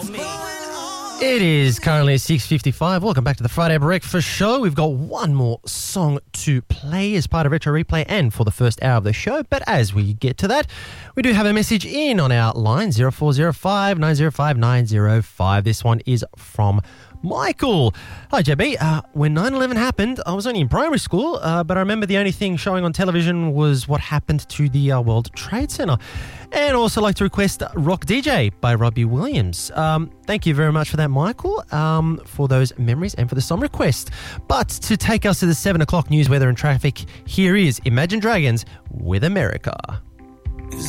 It is currently 6:55. Welcome back to the Friday Breakfast Show. We've got one more song to play as part of Retro Replay and for the first hour of the show. But as we get to that, we do have a message in on our line, 0405 905 905. This one is from Michael. Hi, JB. When 9/11 happened, I was only in primary school, but I remember the only thing showing on television was what happened to the World Trade Center. And also like to request Rock DJ by Robbie Williams. Thank you very much for that, Michael, for those memories and for the song request. But to take us to the 7 o'clock news, weather and traffic, here is Imagine Dragons with America.